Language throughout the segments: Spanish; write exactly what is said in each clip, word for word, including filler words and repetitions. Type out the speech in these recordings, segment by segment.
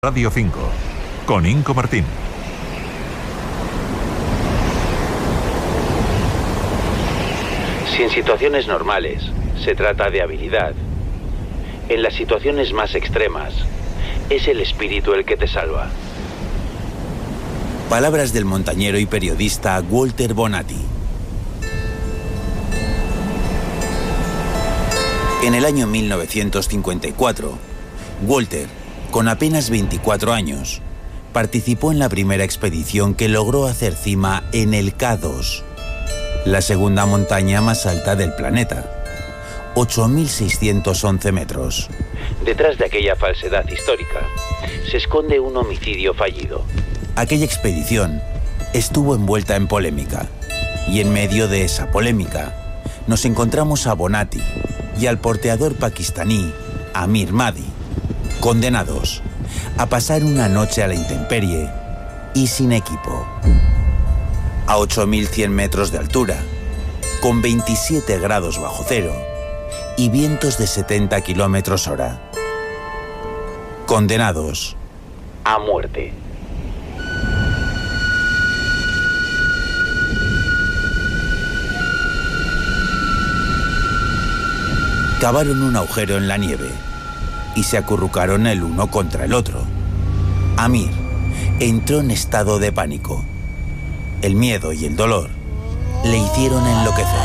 Radio cinco, con Inco Martín. Si en situaciones normales se trata de habilidad, en las situaciones más extremas es el espíritu el que te salva. Palabras del montañero y periodista Walter Bonatti. En el año mil novecientos cincuenta y cuatro, Walter, con apenas veinticuatro años, participó en la primera expedición que logró hacer cima en el K dos, la segunda montaña más alta del planeta, ocho mil seiscientos once metros. Detrás de aquella falsedad histórica se esconde un homicidio fallido. Aquella expedición estuvo envuelta en polémica, y en medio de esa polémica nos encontramos a Bonatti y al porteador pakistaní Amir Mahdi, condenados a pasar una noche a la intemperie y sin equipo. A ocho mil cien metros de altura, con veintisiete grados bajo cero y vientos de setenta kilómetros hora. Condenados a muerte. Cavaron un agujero en la nieve y se acurrucaron el uno contra el otro. Amir entró en estado de pánico. El miedo y el dolor le hicieron enloquecer.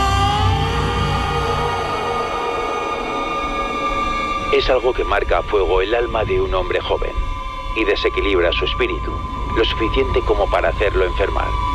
Es algo que marca a fuego el alma de un hombre joven y desequilibra su espíritu, lo suficiente como para hacerlo enfermar.